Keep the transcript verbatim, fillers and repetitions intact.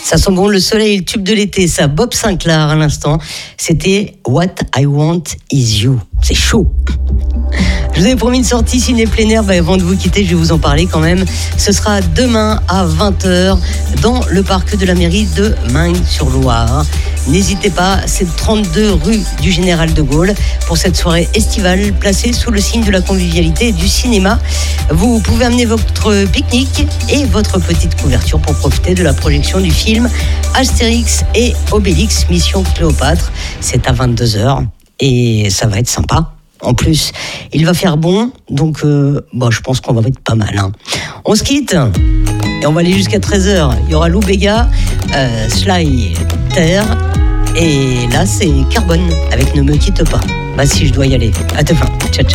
Ça sent bon le soleil, le tube de l'été, ça. Bob Sinclair à l'instant, c'était What I Want Is You. C'est chaud. Je vous avais promis une sortie ciné plein air, bah, avant de vous quitter, je vais vous en parler quand même. Ce sera demain à vingt heures dans le parc de la mairie de Meung-sur-Loire. N'hésitez pas, c'est trente-deux rue du Général de Gaulle pour cette soirée estivale placée sous le signe de la convivialité et du cinéma. Vous pouvez amener votre pique-nique et votre petite couverture pour profiter de la projection du film Astérix et Obélix Mission Cléopâtre. C'est à vingt-deux heures et ça va être sympa. En plus, il va faire bon, donc euh, bon, je pense qu'on va être pas mal. Hein. On se quitte et on va aller jusqu'à treize heures. Il y aura Lou Béga, euh, Sly, Terre, et là c'est Carbone avec Ne me quitte pas. Bah si, je dois y aller. À demain. Ciao, ciao.